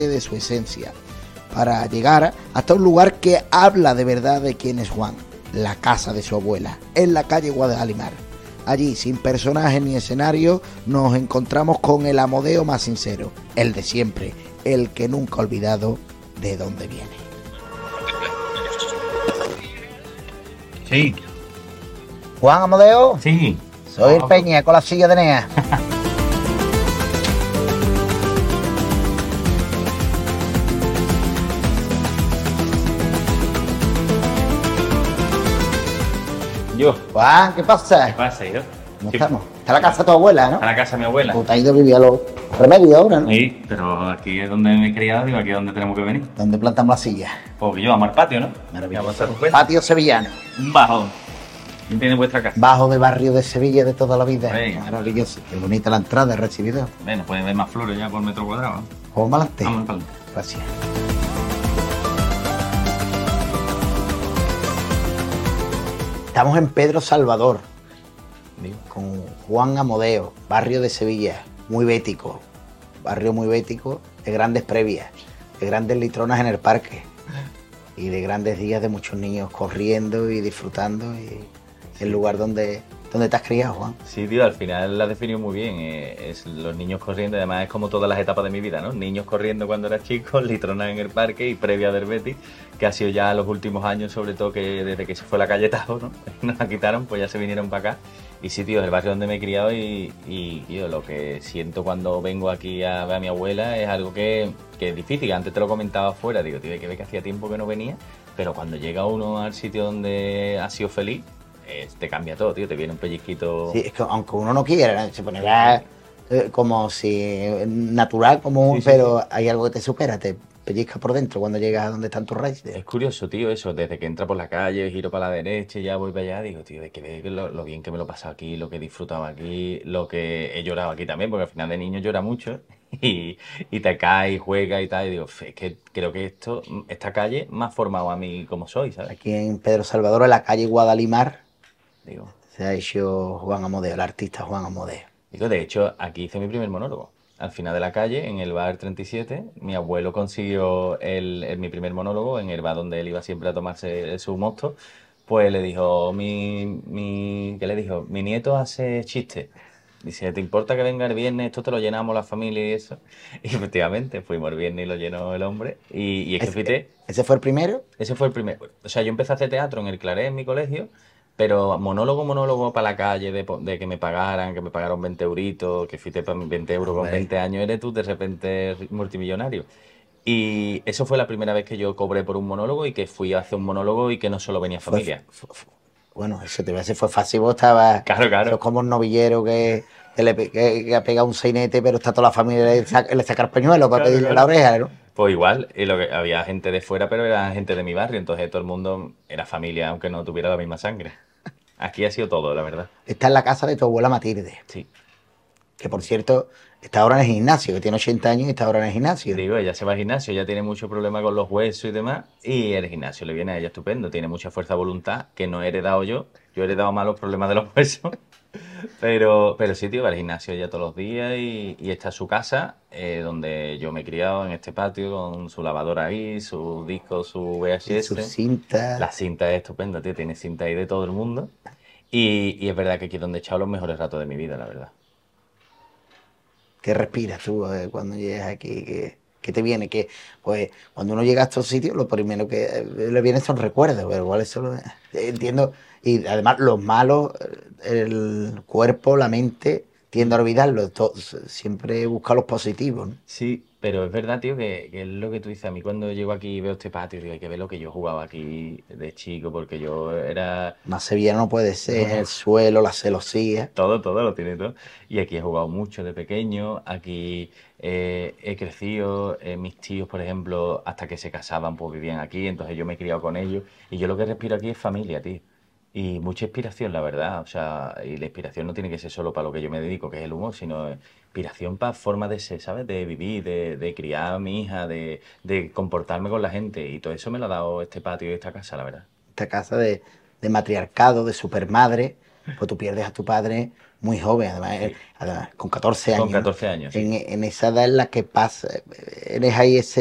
de su esencia, para llegar hasta un lugar que habla de verdad de quién es Juan, la casa de su abuela, en la calle Guadalimar. Allí, sin personajes ni escenario, nos encontramos con el Amodeo más sincero, el de siempre, el que nunca ha olvidado de dónde viene. Sí. Juan Amodeo, Sí. soy el Peña con la silla de Nea. Yo. Juan, ¿qué pasa? ¿Qué pasa, yo? ¿Cómo estamos? Está la casa de tu abuela, ¿no? A la casa de mi abuela. Tú te has ido a vivir a los remedios ahora, ¿no? Sí, pero aquí es donde me he criado, digo, aquí es donde tenemos que venir. ¿Dónde plantamos la silla? Porque yo vamos al patio, ¿no? Maravilloso. Ya vamos a hacer un Patio sevillano. Un bajón. ¿Quién tiene vuestra casa? Bajo de barrio de Sevilla de toda la vida. Venga. Maravilloso. Qué bonita la entrada, el recibidor. Bueno, puede ver más flores ya por metro cuadrado, ¿no? Vamos adelante. Vamos para adelante. Gracias. Estamos en Pedro Salvador, Digo. con Juan Amodeo, barrio de Sevilla, muy bético. Barrio muy bético, de grandes previas, de grandes litronas en el parque y de grandes días de muchos niños corriendo y disfrutando. Y el lugar donde te has criado, Juan. Sí, tío, al final la definió muy bien. Es los niños corriendo, además es como todas las etapas de mi vida, ¿no? Niños corriendo cuando era chico, litronas en el parque y previa del Betis, que ha sido ya los últimos años, sobre todo que desde que se fue la calle Tajo, ¿no? Nos la quitaron, pues ya se vinieron para acá. Y sí, tío, es el barrio donde me he criado y tío, lo que siento cuando vengo aquí a ver a mi abuela es algo que es difícil. Antes te lo comentaba afuera, digo, tío, hay que ver que hacía tiempo que no venía, pero cuando llega uno al sitio donde ha sido feliz, te cambia todo, tío, te viene un pellizquito. Sí, es que aunque uno no quiera, se pone como si natural, como Sí, sí, pero sí. hay algo que te supera, te pellizca por dentro cuando llegas a donde están tus raíces. Es curioso, tío, eso, desde que entra por la calle, giro para la derecha y ya voy para allá, digo, tío, de que ve lo bien que me lo he pasado aquí, lo que he disfrutado aquí, lo que he llorado aquí también, porque al final de niño llora mucho y te cae y juega y tal, y digo, es que creo que esta calle me ha formado a mí como soy, ¿sabes? Aquí en Pedro Salvador, en la calle Guadalimar, Digo, se ha hecho Juan Amodeo, el artista Juan Amodeo. de hecho, aquí hice mi primer monólogo. Al final de la calle, en el bar 37, mi abuelo consiguió mi primer monólogo en el bar donde él iba siempre a tomarse su mosto. Pues le dijo, ¿qué le dijo? Mi nieto hace chistes. Dice, ¿te importa que venga el viernes? Esto te lo llenamos la familia y eso. Y efectivamente, fuimos el viernes y lo llenó el hombre. Y es que fíjate, ¿Ese fue el primero? ese fue el primer. O sea, yo empecé a hacer teatro en el Claret, en mi colegio, pero monólogo para la calle, de que me pagaran, que me pagaron 20 euritos, que fíjate, 20 euros con Hombre. 20 años eres tú de repente multimillonario. Y eso fue la primera vez que yo cobré por un monólogo y que fui a hacer un monólogo y que no solo venía familia. Bueno, eso te iba a decir, fue fácil, vos estabas... Claro, claro. Eso es como un novillero que ha pegado un sainete, pero está toda la familia le saca el pañuelo para Claro, pedirle claro. la oreja, ¿no? Pues igual, y había gente de fuera, pero era gente de mi barrio, entonces todo el mundo era familia, aunque no tuviera la misma sangre. Aquí ha sido todo, la verdad. Está en la casa de tu abuela Matilde, Sí. que por cierto, está ahora en el gimnasio, que tiene 80 años y está ahora en el gimnasio. Digo, ella se va al gimnasio, ella tiene mucho problema con los huesos y demás, y el gimnasio le viene a ella estupendo, tiene mucha fuerza de voluntad, que no he heredado yo he heredado más los problemas de los huesos, pero sí, tío, va al gimnasio ella todos los días y está en su casa, donde yo me he criado en este patio, con su lavadora ahí, su disco, su VHS. Sus cintas. La cinta es estupenda, tío, tiene cinta ahí de todo el mundo, y es verdad que aquí es donde he echado los mejores ratos de mi vida, la verdad. ¿Qué respiras tú cuando llegas aquí? ¿Qué te viene? Que pues cuando uno llega a estos sitios, lo primero que le viene son recuerdos, pero igual eso entiendo. Y además los malos, el cuerpo, la mente, tiende a olvidarlo. Siempre busca los positivos, ¿no? Sí, pero es verdad, tío, que es lo que tú dices. A mí cuando llego aquí y veo este patio, digo, hay que ver lo que yo jugaba aquí de chico, porque yo era Más sevillano no puede ser, el suelo, la celosía. todo, lo tiene todo. Y aquí he jugado mucho de pequeño, aquí he crecido, mis tíos, por ejemplo, hasta que se casaban, pues vivían aquí, entonces yo me he criado con ellos. Y yo lo que respiro aquí es familia, tío. Y mucha inspiración, la verdad. O sea, y la inspiración no tiene que ser solo para lo que yo me dedico, que es el humor, sino inspiración para formas de ser, ¿sabes? De vivir, de criar a mi hija, de comportarme con la gente. Y todo eso me lo ha dado este patio y esta casa, la verdad. Esta casa de matriarcado, de supermadre, pues tú pierdes a tu padre muy joven, además, Sí, además con 14 con años, ¿no? 14 años, sí. En esa edad en la que pasa, eres ahí ese